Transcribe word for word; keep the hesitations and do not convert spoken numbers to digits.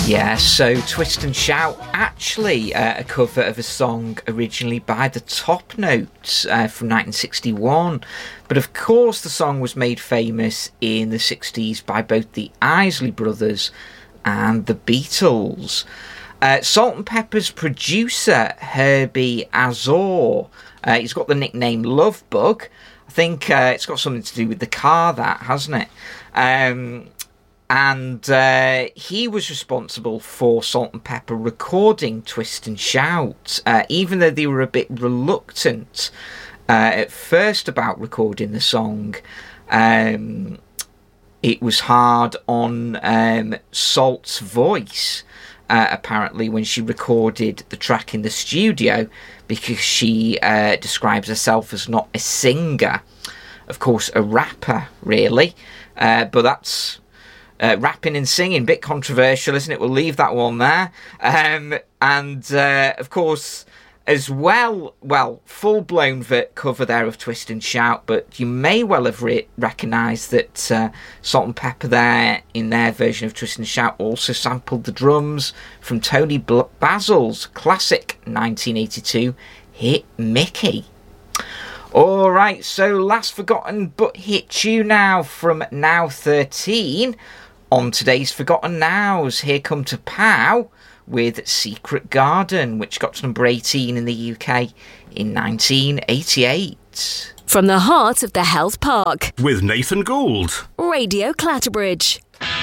Yeah, so Twist and Shout, actually uh, a cover of a song originally by the Top Notes uh, from nineteen sixty-one. But of course the song was made famous in the sixties by both the Isley Brothers and the Beatles. Uh, Salt and Pepper's producer, Herbie Azor, uh, he's got the nickname Love Bug. I think uh, it's got something to do with the car, that, hasn't it? Um... And uh, he was responsible for Salt and Pepper recording Twist and Shout, uh, even though they were a bit reluctant uh, at first about recording the song. Um, it was hard on um, Salt's voice, uh, apparently, when she recorded the track in the studio, because she uh, describes herself as not a singer. Of course, a rapper, really. Uh, but that's... Uh, rapping and singing, bit controversial, isn't it? We'll leave that one there. Um, and, uh, of course, as well, well, full-blown ver- cover there of Twist and Shout, but you may well have re- recognised that uh, Salt and Pepper there, in their version of Twist and Shout, also sampled the drums from Tony Bl- Basil's classic nineteen eighty-two hit Mickey. Alright, so last forgotten but hit tune now from Now thirteen. On today's Forgotten Nows, here come to Pow with Secret Garden, which got to number eighteen in the U K in nineteen eighty-eight. From the heart of the Health Park, with Nathan Gould. Radio Clatterbridge.